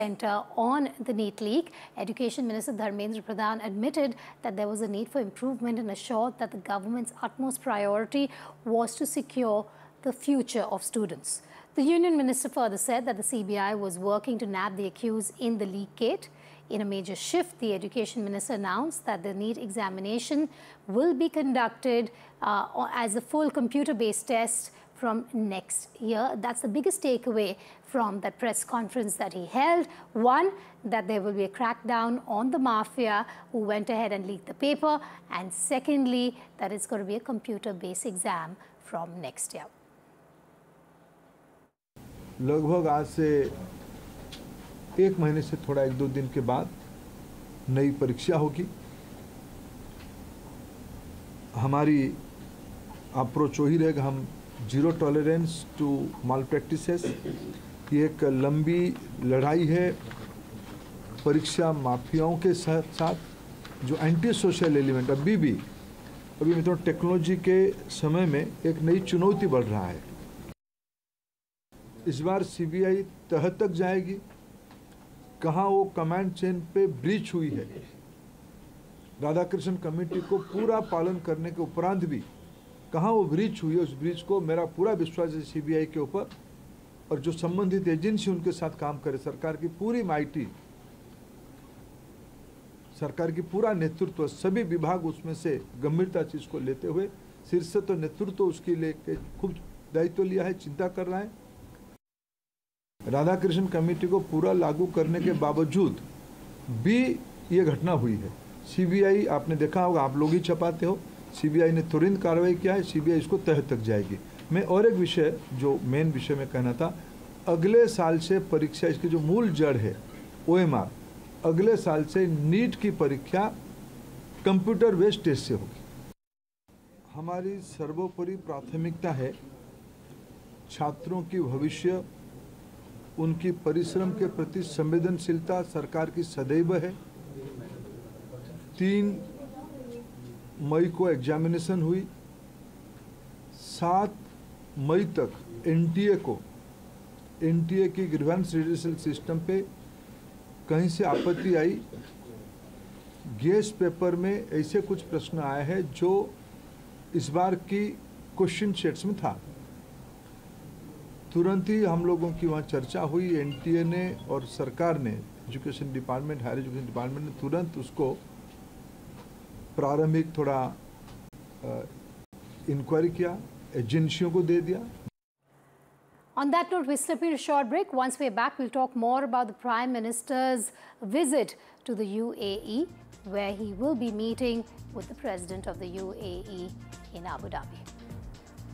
Center on the NEET leak. Education Minister Dharmendra Pradhan admitted that there was a need for improvement and assured that the government's utmost priority was to secure the future of students. The Union Minister further said that the CBI was working to nab the accused in the leak gate. In a major shift, the Education Minister announced that the NEET examination will be conducted as a full computer-based test from next year. That's the biggest takeaway from that press conference that he held. One, that there will be a crackdown on the mafia who went ahead and leaked the paper. And secondly, that it's going to be a computer-based exam from next year. लगभग आज से एक महीने से थोड़ा एक दो दिन के बाद नई परीक्षा होगी। हमारी अप्रोच वही रहेगा, हम zero tolerance to mall practices. ये एक लंबी लड़ाई है परीक्षा माफियाओं के साथ जो एंटी सोशल एलिमेंट अभी मतलब टेक्नोलॉजी के समय में एक नई चुनौती बढ़ रहा है। इस बार सीबीआई तह तक जाएगी, कहाँ वो कमांड चेन पे ब्रीच हुई है। राधाकृष्णन कमेटी को पूरा पालन करने के उपरांत भी कहाँ वो ब्रीच हुई है, उस ब्रीच को मेरा पूरा विश्वास है सीबीआई के ऊपर और जो संबंधित एजेंसी उनके साथ काम करे। सरकार की पूरी माइटी, सरकार की पूरा नेतृत्व, सभी विभाग उसमें से गंभीरता चीज को लेते हुए शीर्ष तो नेतृत्व उसके लेके खूब दायित्व लिया है, चिंता कर रहा है। राधाकृष्णन कमेटी को पूरा लागू करने के बावजूद भी ये घटना हुई है। सीबीआई, आपने देखा होगा, आप लोग ही छपाते हो, सीबीआई ने तुरंत कार्रवाई किया है, सीबीआई इसको तह तक जाएगी। मैं और एक विषय जो मेन विषय में कहना था, अगले साल से परीक्षा, इसकी जो मूल जड़ है OMR, अगले साल से नीट की परीक्षा कंप्यूटर बेस्ड टेस्ट से होगी। हमारी सर्वोपरि प्राथमिकता है छात्रों की भविष्य, उनकी परिश्रम के प्रति संवेदनशीलता सरकार की सदैव है। 3 मई को एग्जामिनेशन हुई, 7 मई तक एनटीए की ग्रीवेंस रिड्यूसल सिस्टम पे कहीं से आपत्ति आई। गेस्ट पेपर में ऐसे कुछ प्रश्न आए हैं जो इस बार की क्वेश्चन सेट्स में था। तुरंत ही हम लोगों की वहाँ चर्चा हुई, एनटीए ने और सरकार ने, education department, higher education department ने तुरंत उसको प्रारंभिक थोड़ा इंक्वायरी किया, एजेंसियों को दे दिया। On that note, we're slipping a short break. Once we're back, we'll talk more about the Prime Minister's visit to the UAE, where he will be meeting with the President of the UAE in Abu Dhabi.